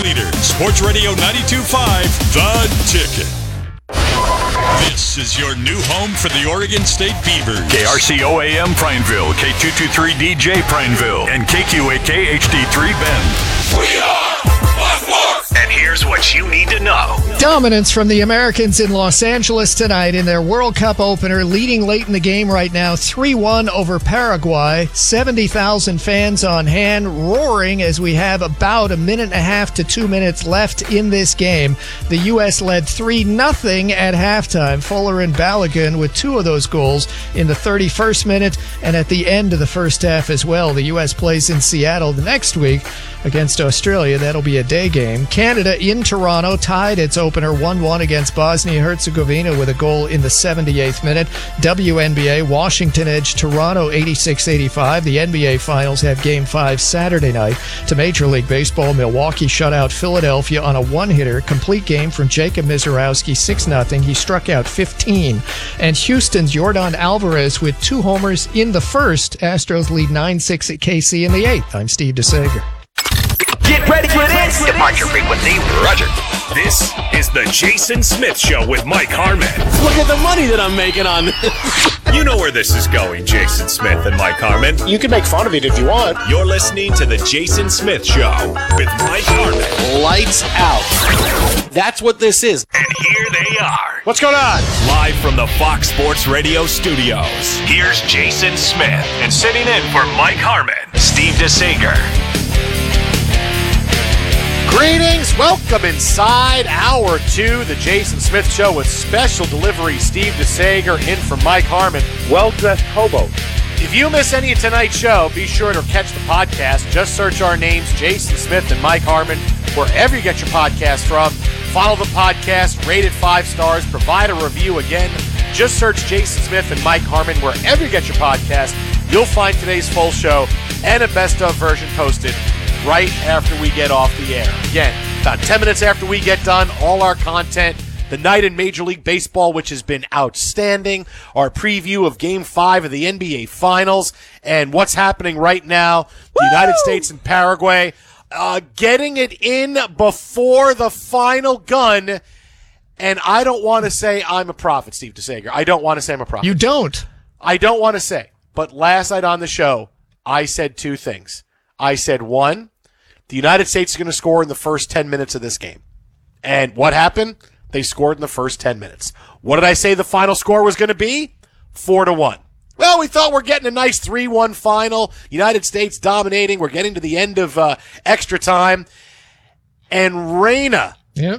leader, Sports Radio 92.5, The Ticket. This is your new home for the Oregon State Beavers. KRCO-AM Prineville, K223DJ Prineville, and KQAK HD3 Bend. We are Buckmore. And here's what you need to know. Dominance from the Americans in Los Angeles tonight in their World Cup opener, leading late in the game right now, 3-1 over Paraguay. 70,000 fans on hand, roaring as we have about a minute and a half to 2 minutes left in this game. The U.S. led 3-0 at halftime. Fuller and Balogun with two of those goals in the 31st minute and at the end of the first half as well. The U.S. plays in Seattle the next week against Australia. That'll be a day game. Canada in Toronto tied its opener 1-1 against Bosnia-Herzegovina with a goal in the 78th minute. WNBA, Washington edged Toronto 86-85. The NBA Finals have Game 5 Saturday night. To Major League Baseball, Milwaukee shut out Philadelphia on a one-hitter. Complete game from Jacob Mizorowski, 6-0. He struck out 15. And Houston's Yordan Alvarez with two homers in the first. Astros lead 9-6 at KC in the 8th. I'm Steve DeSager. Get ready for this! Departure frequency, Roger. This is the Jason Smith Show with Mike Harmon. Look at the money that I'm making on this. You know where this is going, Jason Smith and Mike Harmon. You can make fun of it if you want. You're listening to the Jason Smith Show with Mike Harmon. Lights out. That's what this is. And here they are. What's going on? Live from the Fox Sports Radio studios. Here's Jason Smith. And sitting in for Mike Harmon, Steve DeSager. Greetings. Welcome inside Hour 2, the Jason Smith Show with special delivery Steve DeSager in for Mike Harmon. Well-dressed hobo. If you miss any of tonight's show, be sure to catch the podcast. Just search our names, Jason Smith and Mike Harmon, wherever you get your podcast from. Follow the podcast, rate it 5 stars, provide a review. Again, just search Jason Smith and Mike Harmon wherever you get your podcast. You'll find today's full show and a best-of version posted right after we get off the air. Again, about 10 minutes after we get done, all our content, the night in Major League Baseball, which has been outstanding, our preview of Game 5 of the NBA Finals, and what's happening right now, the United States and Paraguay, getting it in before the final gun. And I don't want to say I'm a prophet, Steve DeSager. I don't want to say I'm a prophet. You don't? I don't want to say. But last night on the show, I said two things. I said, one, the United States is going to score in the first 10 minutes of this game. And what happened? They scored in the first 10 minutes. What did I say the final score was going to be? 4-1. Well, we thought we're getting a nice 3-1 final. United States dominating. We're getting to the end of extra time. And Reyna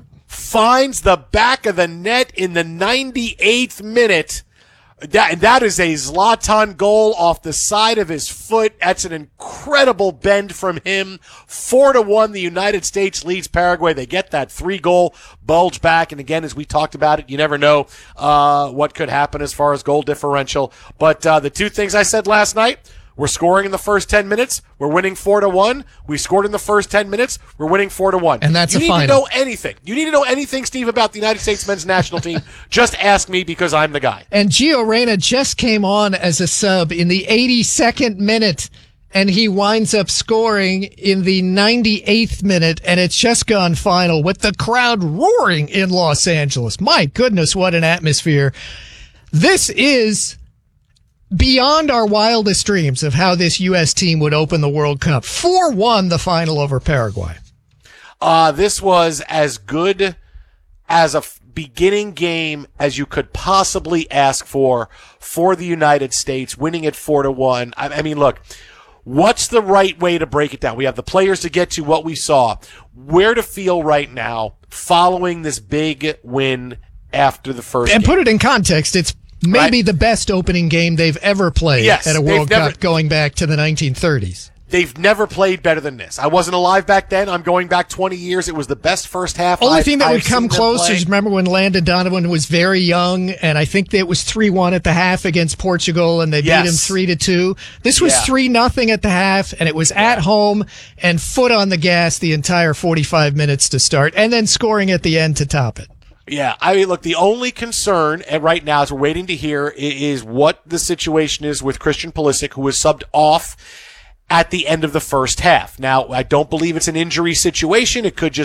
finds the back of the net in the 98th minute. That is a Zlatan goal off the side of his foot. That's an incredible bend from him. 4-1, the United States leads Paraguay. They get that 3-goal bulge back. And again, as we talked about it, you never know what could happen as far as goal differential. But the two things I said last night, we're scoring in the first 10 minutes. We're winning 4-1. We scored in the first 10 minutes. We're winning 4-1. And that's you a need final. to know anything. You need to know anything, Steve, about the United States men's national team. Just ask me because I'm the guy. And Gio Reyna just came on as a sub in the 82nd minute, and he winds up scoring in the 98th minute, and it's just gone final with the crowd roaring in Los Angeles. My goodness, what an atmosphere. This is beyond our wildest dreams of how this U.S. team would open the World Cup. 4-1 the final over Paraguay. This was as good as a beginning game as you could possibly ask for the United States, winning it 4-1. I mean, look, what's the right way to break it down? We have the players to get to what we saw. Where to feel right now following this big win after the first game. And put it in context, it's maybe the best opening game they've ever played at a World Cup going back to the 1930s. They've never played better than this. I wasn't alive back then. I'm going back 20 years. It was the best first half. Only thing that would come close is remember when Landon Donovan was very young, and I think it was 3-1 at the half against Portugal, and they beat him 3-2. This was 3-0 at the half, and it was at home and foot on the gas the entire 45 minutes to start, and then scoring at the end to top it. Yeah, I mean, look, the only concern right now, as we're waiting to hear, is what the situation is with Christian Pulisic, who was subbed off at the end of the first half. Now, I don't believe it's an injury situation. It could